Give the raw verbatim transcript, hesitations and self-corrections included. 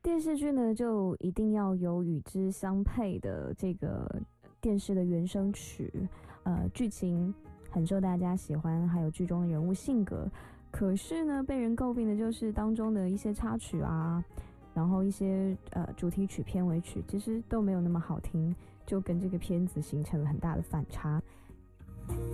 电视剧呢，就一定要有与之相配的这个电视的原声曲，呃，剧情很受大家喜欢，还有剧中的人物性格。可是呢，被人诟病的就是当中的一些插曲啊，然后一些呃主题曲、片尾曲，其实都没有那么好听，就跟这个片子形成了很大的反差。